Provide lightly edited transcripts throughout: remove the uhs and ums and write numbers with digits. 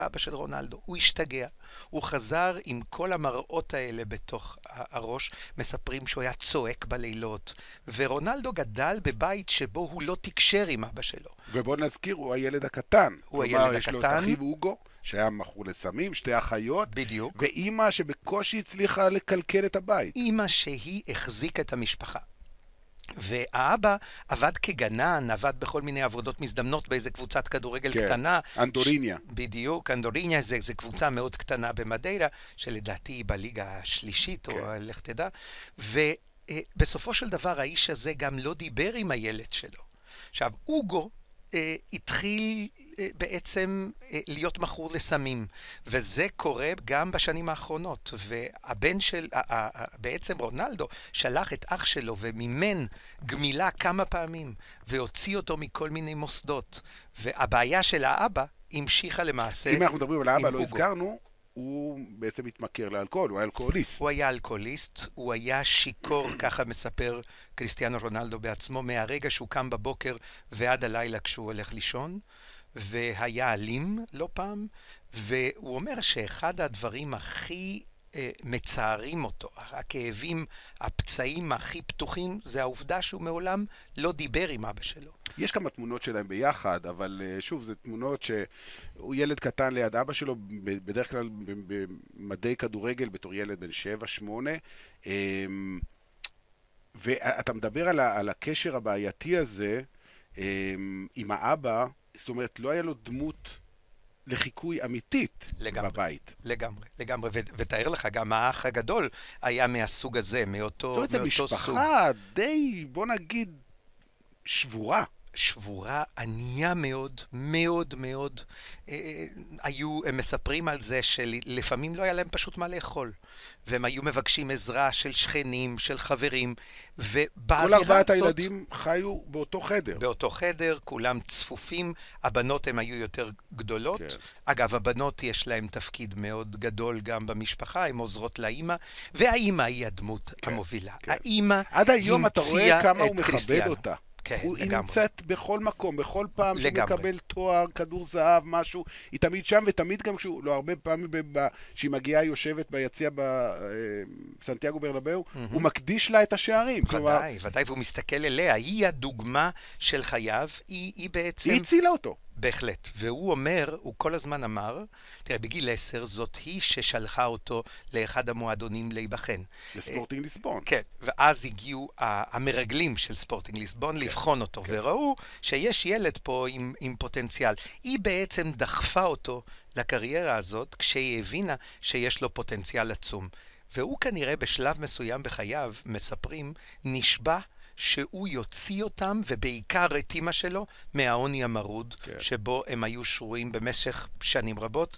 אבא של רונלדו, הוא השתגע, הוא חזר עם כל המראות האלה בתוך הראש, מספרים שהוא היה צועק בלילות, ורונלדו גדל בבית שבו הוא לא תקשר עם אבא שלו. ובוא נזכיר, הוא הילד הקטן. הוא הילד הקטן. יש לו את אחיו אוגו, שהיה מכור לסמים, שתי אחיות. בדיוק. ואימא שבקושי הצליחה לקלקל את הבית. אימא שהיא החזיקה את המשפחה. והאבא עבד כגנן, עבד בכל מיני עבודות מזדמנות באיזה קבוצת כדורגל קטנה. אנדוריניה. בדיוק, אנדוריניה זה קבוצה מאוד קטנה במדיירה, שלדעתי היא בליגה השלישית, או לך תדע. ובסופו של דבר האיש הזה גם לא דיבר עם הילד שלו. עכשיו, אוגו התחיל בעצם להיות מכור לסמים, וזה קורה גם בשנים האחרונות, והבן של, בעצם רונלדו שלח את אח שלו ומימן גמילה כמה פעמים, והוציא אותו מכל מיני מוסדות, והבעיה של האבא המשיכה למעשה. אם אנחנו מדברים על האבא, לא הזכרנו, הוא בעצם התמכר לאלכוהול, הוא היה אלכוהוליסט. הוא היה אלכוהוליסט, הוא היה שיקור, ככה מספר קריסטיאנו רונלדו בעצמו, מהרגע שהוא קם בבוקר ועד הלילה כשהוא הולך לישון, והיה אלים לא פעם, והוא אומר שאחד הדברים הכי מצערים אותו, הכאבים, הפצעים הכי פתוחים, זה העובדה שהוא מעולם לא דיבר עם אבא שלו. יש כמה תמונות שלהם ביחד, אבל שוב, זה תמונות שהוא ילד קטן ליד אבא שלו, בדרך כלל במדי כדורגל בתור ילד בן 7-8, ואתה מדבר על הקשר הבעייתי הזה עם האבא, זאת אומרת, לא היה לו דמות לחיקוי אמיתית בבית. לגמרי, ותאר לך, גם האח הגדול היה מהסוג הזה, מאותו סוג. זאת אומרת, זה משפחה די, בוא נגיד, שבורה, ענייה מאוד, מאוד מאוד. הם מספרים על זה שלפעמים לא היה להם פשוט מה לאכול. והם היו מבקשים עזרה של שכנים, של חברים. כל ארבעת הילדים חיו באותו חדר. באותו חדר, כולם צפופים. הבנות הן היו יותר גדולות. כן. אגב, הבנות יש להן תפקיד מאוד גדול גם במשפחה, הן עוזרות לאמא. והאמא היא הדמות המובילה. האמא עד היום אתה רואה כמה הוא מכבד אותה. כן, היא נמצאת בכל מקום, בכל פעם שהוא מקבל תואר, כדור זהב, משהו, היא תמיד שם, ותמיד גם כשהוא, לא הרבה פעמים שהיא מגיעה, יושבת ביציע בסנטיאגו ברנבאו, הוא מקדיש לה את השערים. ודאי, והוא מסתכל אליה, היא הדוגמה של חייו, היא בעצם... היא הצילה אותו. בהחלט, והוא אומר, הוא כל הזמן אמר, תראה, בגיל 10 זאת היא ששלחה אותו לאחד המועדונים להיבחן. לספורטינג ליסבון. כן, ואז הגיעו המרגלים של ספורטינג ליסבון לבחון אותו, וראו שיש ילד פה עם פוטנציאל. היא בעצם דחפה אותו לקריירה הזאת, כשהיא הבינה שיש לו פוטנציאל עצום. והוא כנראה בשלב מסוים בחייו, מספרים, נשבע שהוא יוציא אותם, ובעיקר את אמא שלו, מהעוני המרוד, שבו הם היו שרויים במשך שנים רבות,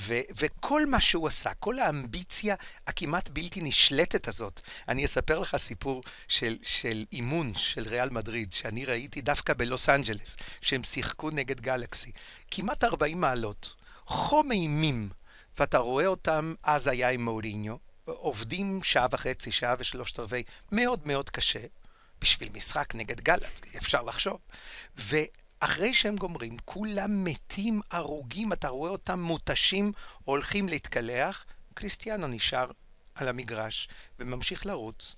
וכל מה שהוא עשה, כל האמביציה הכמעט בלתי נשלטת הזאת. אני אספר לך סיפור של אימון של ריאל מדריד, שאני ראיתי דווקא בלוס אנג'לס, שהם שיחקו נגד גלקסי. כמעט 40 מעלות, חום אימים, ואתה רואה אותם, אז היה עם מוריניו, עובדים שעה וחצי, שעה ושלושת רבעי, מאוד מאוד קשה, בשביל משחק נגד גלת, אפשר לחשוב. ואחרי שהם גומרים, כולם מתים, הרוגים, אתה רואה אותם מותשים, הולכים להתקלח, קריסטיאנו נשאר על המגרש, וממשיך לרוץ,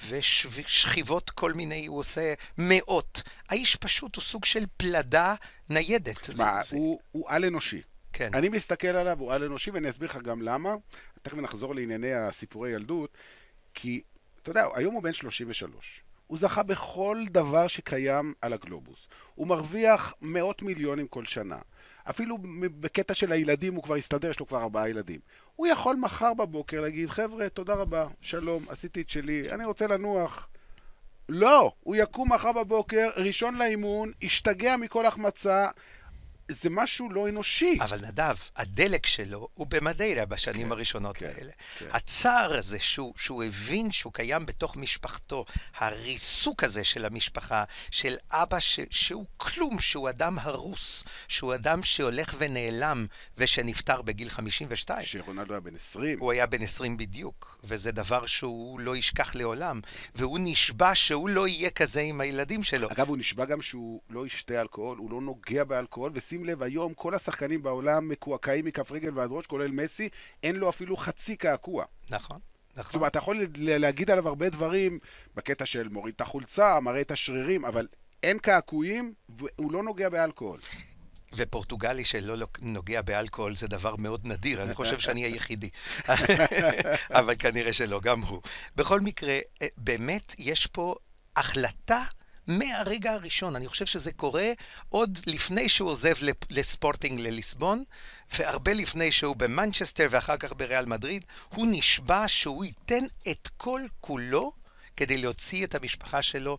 ושכיבות כל מיני, הוא עושה מאות. האיש פשוט הוא סוג של פלדה ניידת. הוא על אנושי. כן. אני מסתכל עליו, הוא על אנושי, ואני אסביר לך גם למה. תכף נחזור לענייני הסיפורי ילדות, כי, אתה יודע, היום הוא בן 33. הוא זכה בכל דבר שקיים על הגלובוס. הוא מרוויח מאות מיליונים כל שנה. אפילו בקטע של הילדים הוא כבר הסתדר, יש לו כבר 4 ילדים. הוא יכול מחר בבוקר להגיד, חבר'ה, תודה רבה, שלום, עשיתי את שלי, אני רוצה לנוח. לא, הוא יקום מחר בבוקר, ראשון לאימון, ישתגע מכל החמצה, זה משהו לא אנושי. אבל נדב, הדלק שלו הוא במדיירה בשנים הראשונות האלה. הצער הזה שהוא הבין שהוא קיים בתוך משפחתו, הריסוק הזה של המשפחה, של אבא שהוא כלום, שהוא אדם הרוס, שהוא אדם שהולך ונעלם ושנפטר בגיל 52. שרונלדו היה בן 20. הוא היה בן 20 בדיוק, וזה דבר שהוא לא ישכח לעולם, והוא נשבע שהוא לא יהיה כזה עם הילדים שלו. אגב, הוא נשבע גם שהוא לא ישתה אלכוהול, הוא לא נוגע באלכוהול, שים לב, היום כל השחקנים בעולם מקועקעים מכף רגל ועד ראש, כולל מסי, אין לו אפילו חצי קעקוע. נכון. זאת אומרת, אתה יכול להגיד עליו הרבה דברים, בקטע של מוריד את החולצה, מראה את השרירים, אבל אין קעקועים, והוא לא נוגע באלכוהול. ופורטוגלי שלא נוגע באלכוהול זה דבר מאוד נדיר, אני חושב שאני היחידי. אבל כנראה שלא, גם הוא. בכל מקרה, באמת יש פה החלטה מהרגע הראשון. אני חושב שזה קורה עוד לפני שהוא עוזב לספורטינג לליסבון, והרבה לפני שהוא במנצ'סטר ואחר כך בריאל מדריד, הוא נשבע שהוא ייתן את כל כולו כדי להוציא את המשפחה שלו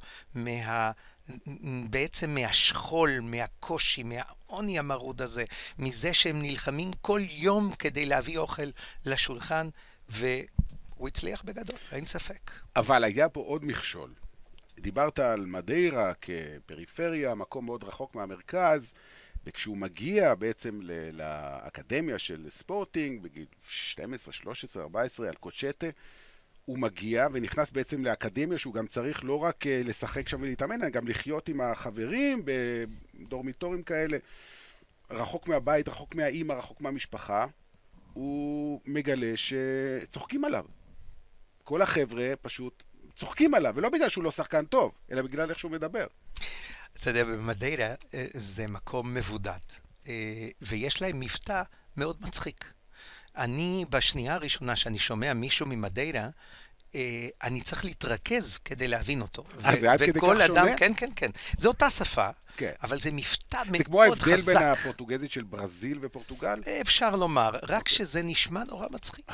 בעצם מהשכול, מהקושי, מהעוני המרוד הזה, מזה שהם נלחמים כל יום כדי להביא אוכל לשולחן, והוא הצליח בגדול, אין ספק. אבל היה פה עוד מכשול. דיברת על מדיירה כפריפריה, מקום מאוד רחוק מהמרכז, וכשהוא מגיע בעצם לאקדמיה של ספורטינג, בגיל 12, 13, 14, על קוצ'טה, הוא מגיע ונכנס בעצם לאקדמיה שהוא גם צריך לא רק לשחק שם ולהתאמן, אלא גם לחיות עם החברים בדורמיטורים כאלה, רחוק מהבית, רחוק מהאימא, רחוק מהמשפחה. הוא מגלה שצוחקים עליו. כל החבר'ה פשוט צוחקים עליו, ולא בגלל שהוא לא שחקן טוב, אלא בגלל איך שהוא מדבר. אתה יודע, במדיירה זה מקום מבודד, ויש להם מבטא מאוד מצחיק. אני, בשנייה הראשונה שאני שומע מישהו ממדיירה, אני צריך להתרכז כדי להבין אותו. זה עד כדי כך שונה? כן, כן, כן. זו אותה שפה, כן. אבל זה מבטא מאוד חזק. זה כמו ההבדל בין הפורטוגזית של ברזיל ופורטוגל? אפשר לומר, רק שזה נשמע נורא מצחיק.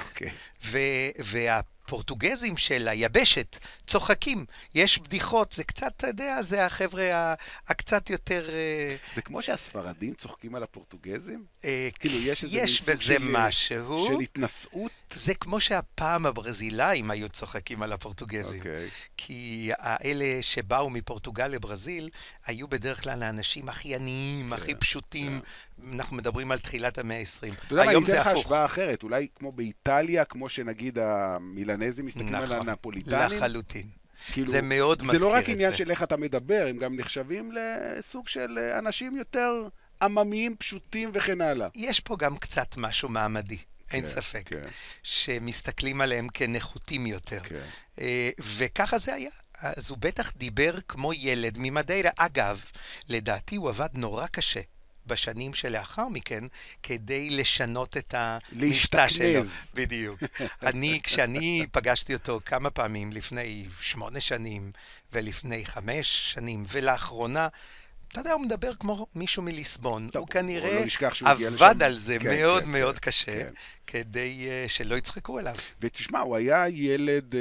והפורטוגזים של היבשת צוחקים, יש בדיחות, זה קצת, אתה יודע, זה החבר'ה הקצת יותר... זה כמו שהספרדים צוחקים על הפורטוגזים? כאילו יש בזה משהו. של התנסות? זה כמו שהפעם הברזילאים היו צוחקים על הפורטוגזים. כי האלה שבאו מפורטוגל לברזיל, היו בדרך כלל האנשים הכי עניים, הכי פשוטים. אנחנו מדברים על תחילת המאה ה-20. אתה יודע מה, אני אתן לך השוואה אחרת. אולי כמו באיטליה, כמו שנגיד המילנזים מסתכלים על הנפוליטנים. לחלוטין. זה מאוד מזכיר את זה. זה לא רק עניין של איך אתה מדבר, הם גם נחשבים לסוג של אנשים יותר עממיים, פשוטים וכן הלאה. יש פה גם קצת משהו מעמדי. אין ספק, שמסתכלים עליהם כנחותים יותר. וככה זה היה. אז הוא בטח דיבר כמו ילד ממדיירה. אגב, לדעתי הוא עבד נורא קשה בשנים שלאחר מכן, כדי לשנות את המשפט שלו. בדיוק. כשאני פגשתי אותו כמה פעמים, לפני 8 שנים, ולפני 5 שנים, ולאחרונה, אתה יודע, הוא מדבר כמו מישהו מליסבון. הוא כנראה עבד על זה מאוד מאוד קשה, כדי שלא יצחקו עליו. ותשמע, הוא היה ילד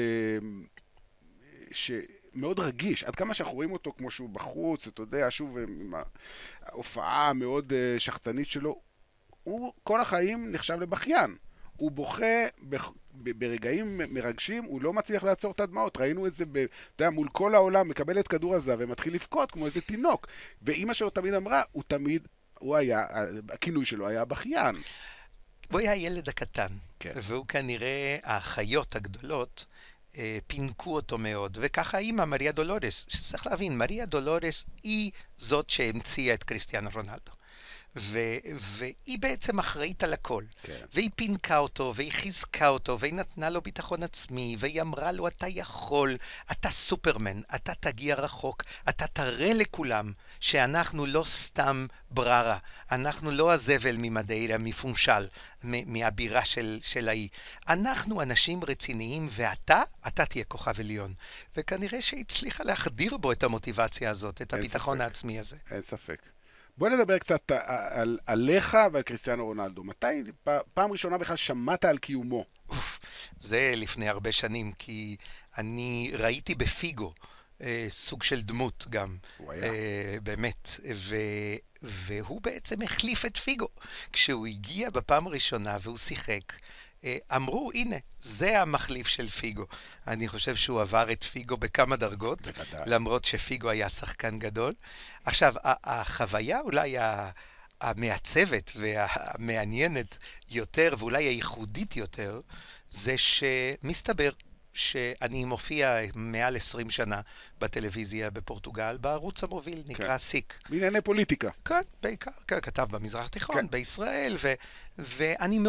מאוד רגיש. עד כמה שאנחנו רואים אותו כמו שהוא בחוץ, אתה יודע, שוב, עם ההופעה המאוד שחצנית שלו, הוא כל החיים נחשב לבכיין. הוא בוכה ברגעים מרגשים, הוא לא מצליח לעצור את הדמעות. ראינו את זה, אתה יודע, מול כל העולם, מקבל את כדור הזהב ומתחיל לבכות כמו איזה תינוק. ואמא שלו תמיד אמרה, הוא היה, הכינוי שלו היה בכיין. הוא היה הילד הקטן, והוא כנראה, החיות הגדולות, פינקו אותו מאוד, וככה אימא מריה דולורס, שצריך להבין, מריה דולורס היא זאת שהמציאה את קריסטיאנו רונלדו. והיא בעצם אחראית על הכל. והיא פינקה אותו, והיא חיזקה אותו, והיא נתנה לו ביטחון עצמי, והיא אמרה לו, אתה יכול, אתה סופרמן, אתה תגיע רחוק, אתה תראה לכולם שאנחנו לא סתם בררה, אנחנו לא הזבל ממדיירה, מפונשל, מהבירה של האי. אנחנו אנשים רציניים, ואתה תהיה כוכב עליון. וכנראה שהצליחה להחדיר בו את המוטיבציה הזאת, את הביטחון העצמי הזה. אין ספק. בוא נדבר קצת עליך ועל קריסטיאנו רונלדו. מתי פעם ראשונה בכלל שמעת על קיומו? זה לפני הרבה שנים, כי אני ראיתי בפיגו סוג של דמות גם. באמת. והוא בעצם החליף את פיגו. כשהוא הגיע בפעם הראשונה והוא שיחק, אמרו, הנה, זה המחליף של פיגו. אני חושב שהוא עבר את פיגו בכמה דרגות, למרות שפיגו היה שחקן גדול. עכשיו, החוויה אולי המעצבת והמעניינת יותר, ואולי הייחודית יותר, זה שמסתבר שאני מופיע מעל 20 שנה בטלוויזיה בפורטוגל, בערוץ המוביל, נקרא סיק. בענייני פוליטיקה. כן, בעיקר, כתב במזרח התיכון, בישראל, ואני